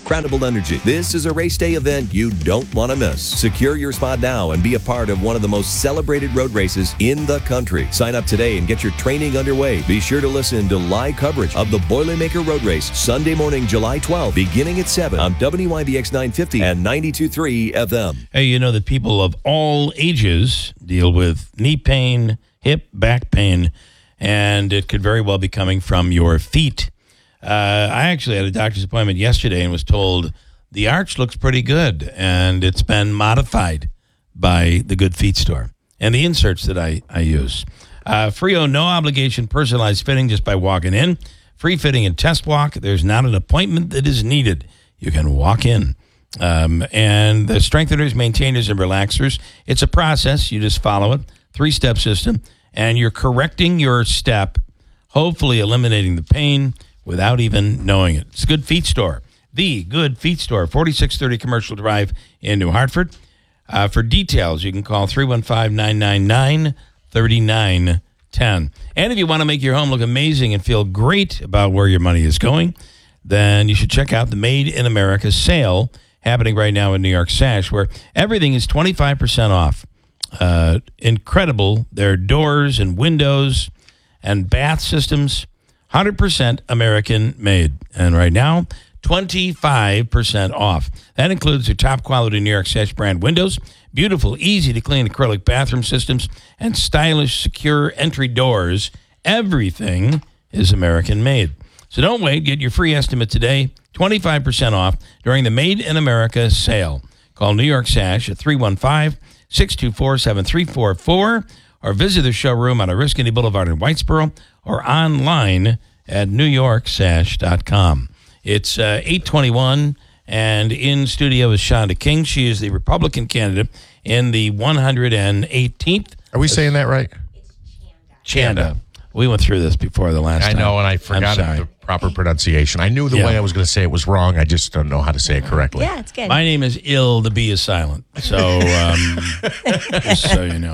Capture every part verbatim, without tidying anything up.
incredible energy. This is a race day event you don't want to miss. Secure your spot now and be a part of one of the most celebrated road races in the country. Sign up today and get your training underway. Be sure to listen to live coverage of the Boilermaker Road Race Sunday morning, July twelfth, beginning at seven on W Y B X nine fifty and ninety-two point three F M. Hey, you know that people of all ages deal with knee pain, hip, back pain, and it could very well be coming from your feet. Uh, I actually had a doctor's appointment yesterday and was told the arch looks pretty good, and it's been modified by the Good Feet store and the inserts that I, I use. Uh, Frio, no obligation, personalized fitting just by walking in. Free fitting and test walk. There's not an appointment that is needed. You can walk in. Um, and the strengtheners, maintainers, and relaxers, it's a process. You just follow it. Three-step system. And you're correcting your step, hopefully eliminating the pain without even knowing it. It's Good Feet Store. The Good Feet Store, forty-six thirty Commercial Drive in New Hartford. Uh, for details, you can call three one five, nine nine nine, three nine one zero. And if you want to make your home look amazing and feel great about where your money is going, then you should check out the Made in America sale happening right now in New York Sash, where everything is twenty-five percent off. Uh, incredible. Their doors and windows and bath systems, one hundred percent American made. And right now, twenty-five percent off. That includes their top quality New York Sash brand windows, beautiful, easy to clean acrylic bathroom systems, and stylish, secure entry doors. Everything is American made. So don't wait. Get your free estimate today. twenty-five percent off during the Made in America sale. Call New York Sash at three one five, six two four, seven three four four or visit the showroom on Oriskany Boulevard in Whitesboro or online at new york sash dot com. It's uh, eight twenty-one, and in studio is Shonda King. She is the Republican candidate in the one hundred eighteenth. Are we saying that right? It's Chanda. Chanda. Chanda. We went through this before the last I time. know, and I forgot the proper pronunciation. I knew the Yeah. way I was going to say it was wrong. I just don't know how to say it correctly. Yeah, it's good. My name is Ill. The B is silent. So, um, just so you know.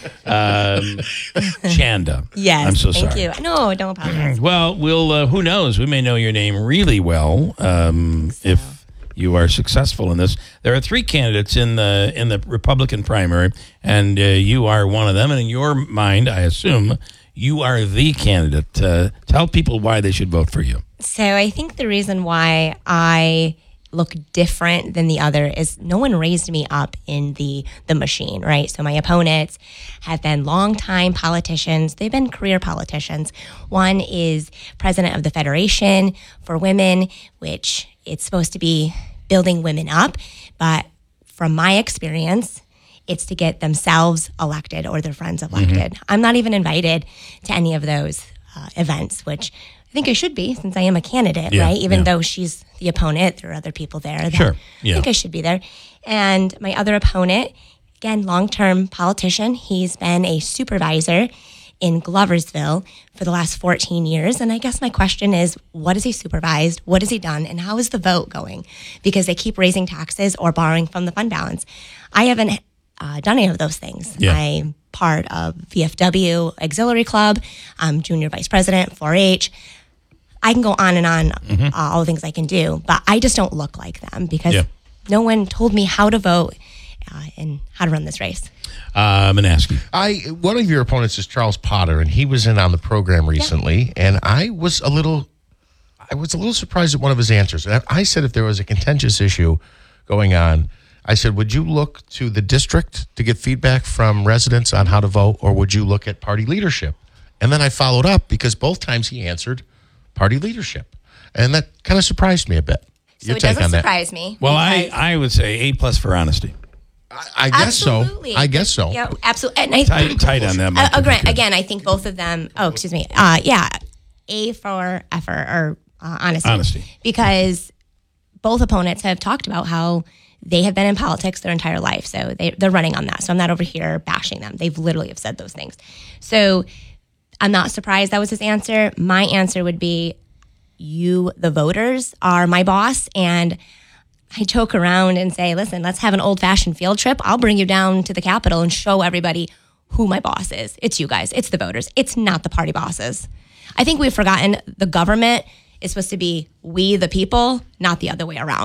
Um, Chanda. Yes. I'm so thank sorry. you. No, don't apologize. Well, we'll. Uh, who knows? We may know your name really well um, if you are successful in this. There are three candidates in the in the Republican primary, and uh, you are one of them. And in your mind, I assume you are the candidate. Uh, tell people why they should vote for you. So I think the reason why I look different than the other is no one raised me up in the the machine, right? So my opponents have been longtime politicians. They've been career politicians. One is president of the Federation for Women, which it's supposed to be building women up. But from my experience, it's to get themselves elected or their friends elected. Mm-hmm. I'm not even invited to any of those uh, events, which I think I should be since I am a candidate, yeah, right? Even yeah. though she's the opponent, there are other people there. That Sure. Yeah. I think I should be there. And my other opponent, again, long-term politician, he's been a supervisor in Gloversville for the last fourteen years. And I guess my question is, what has he supervised? What has he done? And how is the vote going? Because they keep raising taxes or borrowing from the fund balance. I haven't uh, done any of those things. Yeah. I'm part of V F W Auxiliary Club. I'm junior vice president, four H. I can go on and on, mm-hmm. uh, all the things I can do, but I just don't look like them because yeah. no one told me how to vote uh, and how to run this race. Uh, Manaski. I one of your opponents is Charles Potter, and he was in on the program recently, yeah. and I was a little, I was a little surprised at one of his answers. And I said if there was a contentious issue going on, I said, would you look to the district to get feedback from residents on how to vote, or would you look at party leadership? And then I followed up because both times he answered party leadership, and that kind of surprised me a bit. So Your it take doesn't on that? surprise me. Well, I, I would say A plus for honesty. I, I guess Absolutely. so. I guess so. Yeah, absolutely. And I, Tight, tight on that. uh, again, again, I think both of them. Oh, excuse me. Uh, yeah, A for effort or uh, honesty. Honesty. Because both opponents have talked about how they have been in politics their entire life, so they, they're running on that. So I'm not over here bashing them. They've literally have said those things. So I'm not surprised that was his answer. My answer would be, you, the voters, are my boss, and I joke around and say, listen, let's have an old-fashioned field trip. I'll bring you down to the Capitol and show everybody who my boss is. It's you guys. It's the voters. It's not the party bosses. I think we've forgotten the government is supposed to be we, the people, not the other way around.